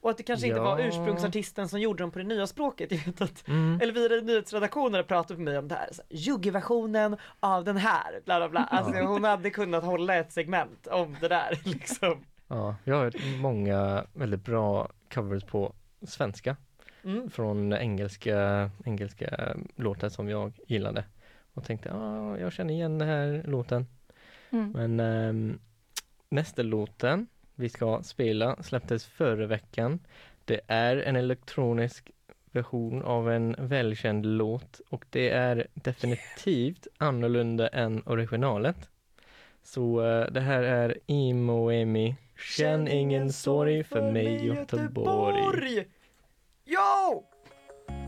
Och att det kanske inte var ursprungsartisten som gjorde dem på det nya språket. Jag vet att Elvira i nyhetsredaktionen pratade med mig om det här. Jugge-versionen av den här, bla bla bla. Alltså hon hade kunnat hålla ett segment om det där liksom. Ja, jag har hört många väldigt bra covers på svenska. Från engelska låtar som jag gillade. Och tänkte, jag känner igen den här låten. Men nästa låten vi ska spela släpptes förra veckan. Det är en elektronisk version av en välkänd låt. Och det är definitivt annorlunda än originalet. Så det här är Emo Emi. Känn ingen sorg för mig Göteborg. Yo!